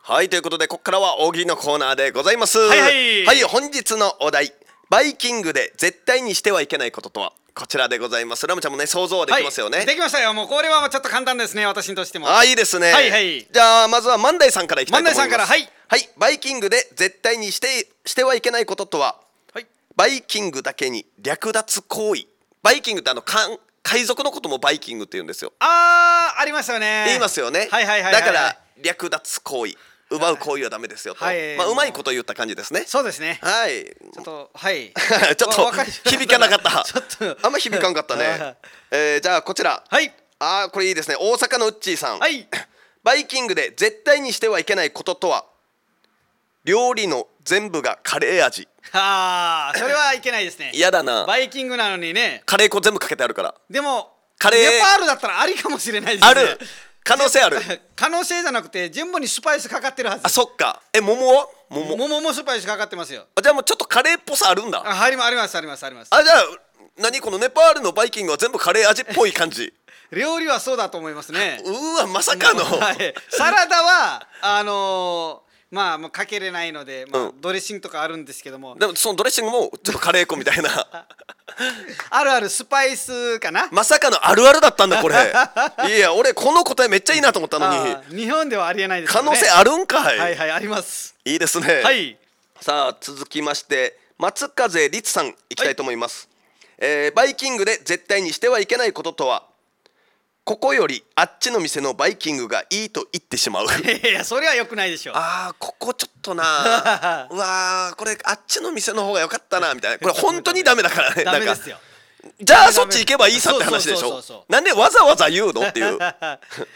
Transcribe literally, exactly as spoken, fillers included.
はい、ということでここからは大喜利のコーナーでございます。 はいはい、 はい、本日のお題、バイキングで絶対にしてはいけないこととは、こちらでございます。ラムちゃんもね、想像はできますよね。 はい、できましたよ。もうこれはちょっと簡単ですね、私としても。 ああ、いいですね。 はいはい。 じゃあまずは万代さんからいきたいと思います。 万代さんから、はい。 はい、バイキングで絶対にしてしてはいけないこととは、はい、バイキングだけに略奪行為。バイキングってあの海賊のこともバイキングって言うんですよ。 あー、ありましたよね。 言いますよね。 はいはいはいはい、 だから略奪行為、奪う行為はダメですよと、はい、まあうまいこと言った感じですね。 そうですね。 はい。 ちょっとはいちょっと響かなかった。 ちょっとあんま響かんかったね。えー、じゃあこちら。 はい。 あー、これいいですね。大阪のうっちーさん。 はい。 バイキングで絶対にしてはいけないこととは、料理の全部がカレー味。 はあ、それはいけないですね。 嫌だな。 バイキングなのにね、 カレー粉全部かけてあるから。 でもカレーネパールだったらありかもしれないですね。 ある可能性ある。 可能性じゃなくて順番にスパイスかかってるはず。 あ、そっか。え、桃は桃桃もスパイスかかってますよ。 あ、じゃあもうちょっとカレーっぽさあるんだ。 あ、ありますありますあります。 あ、じゃあ何このネパールのバイキングは全部カレー味っぽい感じ。 料理はそうだと思いますね。 うーわ、まさかの、 はい、サラダはあのーまあもうかけれないので、まあ、ドレッシングとかあるんですけども、 でもそのドレッシングもちょっとカレー粉みたいなあるあるスパイスかな。 まさかのあるあるだったんだこれ。いや、俺この答えめっちゃいいなと思ったのに、 日本ではありえないですよね。 可能性あるんかい。 はいはい、あります。 いいですね。 はい。 さあ続きまして松風律さんいきたいと思います。はい、えー、バイキングで絶対にしてはいけないこととは、ここよりあっちの店のバイキングがいいと言ってしまう。 いや、それは良くないでしょ。 あー、ここちょっとなうわー、これあっちの店の方が良かったなみたいな。これ本当にダメだからね。 ダメですよ。 じゃあそっち行けばいいさって話でしょ。なんでわざわざ言うのっていう